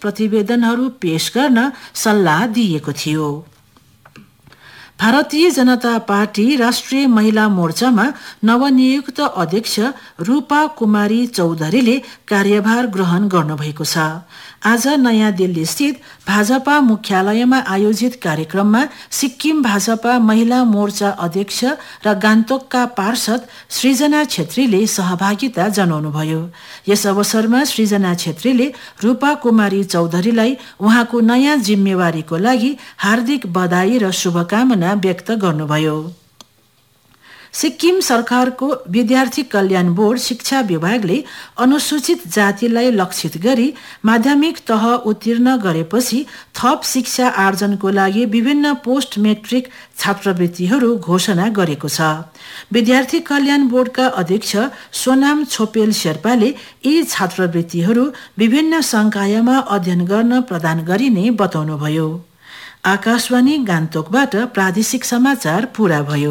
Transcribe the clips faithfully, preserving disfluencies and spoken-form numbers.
प्रतिवेदनहरू पेश गर्न सल्लाह दिएको थियो। भारतीय जनता पार्टी राष्ट्रिय महिला मोर्चामा नवनियुक्त अध्यक्ष रूपा कुमारी चौधरीले कार्यभार ग्रहण गर्नुभएको छ। आज नयाँ दिल्ली स्थित भाजपा मुख्यालयमा आयोजित कार्यक्रममा सिक्किम भाजपा महिला मोर्चा अध्यक्ष र गान्तोकका पार्षद सृजना छेत्रीले सहभागिता जनाउनुभयो। यस अवसरमा सृजना छेत्रीले रूपा कुमारी चौधरीलाई उहाँको नयाँ जिम्मेवारीको लागि हार्दिक बधाई र शुभकामना व्यक्त गर्नुभयो। सिक्किम सरकारको विद्यार्थी कल्याण बोर्ड शिक्षा विभागले अनुसूचित जातिलाई लक्षित गरी माध्यमिक तह उत्तीर्ण गरेपछि थप शिक्षा आर्जनको लागि विभिन्न पोस्ट मेट्रिक छात्रवृत्तिहरू घोषणा गरेको छ। विद्यार्थी कल्याण बोर्डका अध्यक्ष सोनाम छोपेल शेर्पाले यी छात्रवृत्तिहरू विभिन्न संकायमा अध्ययन गर्न प्रदान गरिने बताउनुभयो। आकाशवाणी गान्तोकबाट प्रादेशिक समाचार पूरा भयो।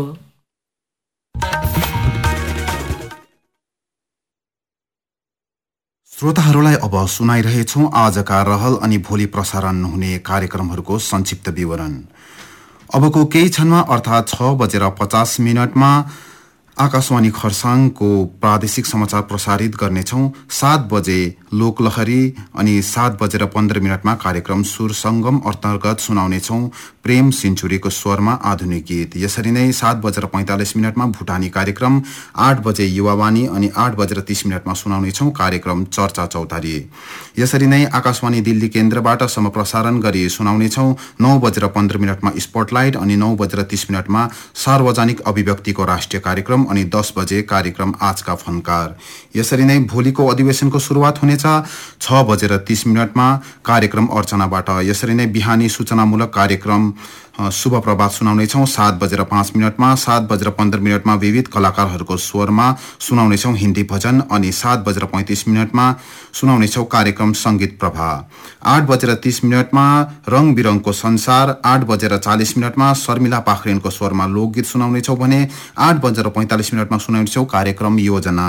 श्रोताहरूलाई अब सुनाइरहेछौं आजका रहल अनि भोलि प्रसारण हुने कार्यक्रमहरूको संक्षिप्त विवरण। अबको केही क्षणमा अर्थात् छ बजेर पचास मिनटमा आकाशवाणी खरसाङको प्रादेशिक समाचार प्रसारित गर्नेछौं। सात बजे लोकलहरी अनि सात बजेर पन्ध्र मिनटमा कार्यक्रम सुर संगम अन्तर्गत सुनाउनेछौं प्रेम सेन्चुरीको स्वरमा आधुनिक गीत। यसरी नै सात बजेर पैंतालिस मिनटमा भुटानी कार्यक्रम, आठ बजे युवावाणी अनि आठ बजेर तीस मिनटमा सुनाउनेछौं कार्यक्रम चर्चा चौतारी। यसरी नै आकाशवाणी दिल्ली केन्द्रबाट समप्रसारण गरी सुनाउनेछौं नौ बजेर पन्ध्र मिनटमा स्पटलाइट अनि नौ बजेर तीस मिनटमा सार्वजनिक अभिव्यक्तिको राष्ट्रिय कार्यक्रम अनि दस बजे कार्यक्रम आजका फनकार। यसरी नै भोलिको अधिवेशनको सुरुवात हुनेछ छ बजेर तीस मिनटमा कार्यक्रम अर्चनाबाट। यसरी नै बिहानी सूचनामूलक कार्यक्रम शुभ प्रभात सुनाउनेछौं सात बजेर पाँच मिनटमा। सात बजेर पन्ध्र मिनटमा विविध कलाकारहरूको स्वरमा सुनाउनेछौं हिन्दी भजन अनि सात बजेर पैंतिस मिनटमा सुनाउनेछौं कार्यक्रम संगीत प्रभा। आठ बजेर तीस मिनटमा रंग बिरङको संसार, आठ बजेर चालीस मिनटमा शर्मिला पाखरिनको स्वरमा लोकगीत सुनाउनेछौं भने आठ बजेर पैंतालिस मिनटमा सुनाउनेछौं कार्यक्रम योजना।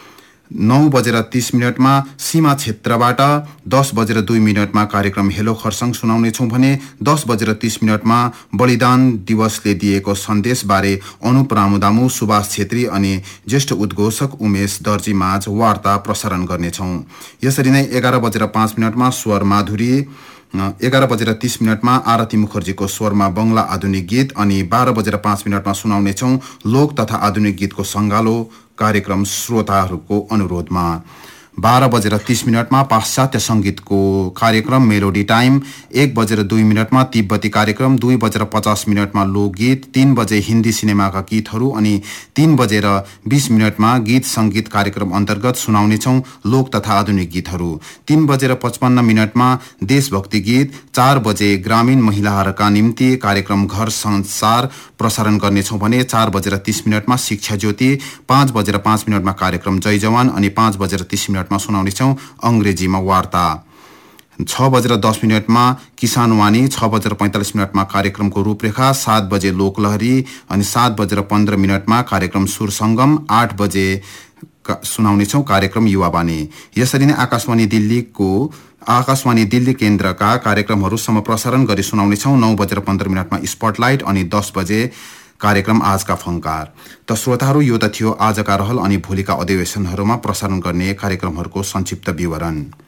नौ बजेर तीस मिनटमा सीमा क्षेत्रबाट, दस बजेर दुई मिनटमा कार्यक्रम हेलो खरसाङ सुनाउनेछौं भने दस बजेर तीस मिनटमा बलिदान दिवसले दिएको सन्देशबारे अनुप रामुदामु, सुभाष छेत्री अनि ज्येष्ठ उद्घोषक उमेश दर्जी माझ वार्ता प्रसारण गर्नेछौं। यसरी नै एघार बजेर पाँच मिनटमा स्वर माधुरी, एघार बजेर तीस मिनटमा आरती मुखर्जीको स्वरमा बंगला आधुनिक गीत अनि बाह्र बजेर पाँच मिनटमा सुनाउनेछौं लोक तथा आधुनिक गीतको संगालो कार्यक्रम श्रोताहरूको अनुरोधमा। बाह्र बजेर तीस मिनटमा पाश्चात्य संगीतको कार्यक्रम मेलोडी टाइम, एक बजेर दुई मिनटमा तिब्बती कार्यक्रम, दुई बजेर पचास मिनटमा लोकगीत, तीन बजे हिन्दी सिनेमाका गीतहरू अनि तीन बजेर बीस मिनटमा गीत संगीत कार्यक्रम अन्तर्गत सुनाउनेछौं लोक तथा आधुनिक गीतहरू। तीन बजेर पचपन्न मिनटमा देशभक्ति गीत, चार बजे ग्रामीण महिलाहरूका निम्ति कार्यक्रम घर संसार प्रसारण गर्नेछौं भने चार बजेर तीस मिनटमा शिक्षा ज्योति, पाँच बजेर पाँच मिनटमा कार्यक्रम जय जवान अनि पाँच बजेर तीस मिनट मा सुनाउनेछौं अंग्रेजीमा वार्ता। छ बजेर दस मिनटमा किसान वाणी, छ बजेर पैंतालिस मिनटमा कार्यक्रमको रूपरेखा, सात बजे लोकलहरी अनि सात बजेर पन्ध्र मिनटमा कार्यक्रम सुर संगम, आठ बजे सुनाउनेछौं कार्यक्रम युवावाणी। यसरी नै आकाशवाणी दिल्लीको आकाशवाणी दिल्ली केन्द्रका कार्यक्रमहरू समप्रसारण गरी सुनाउनेछौं नौ बजेर पन्ध्र मिनटमा स्पटलाइट अनि दस बजे कार्यक्रम आजका फंकार। त श्रोताहरू यो त थियो आजका रहल अनि भोलिका अधिवेशनहरूमा प्रसारण गर्ने कार्यक्रमहरूको संक्षिप्त विवरण।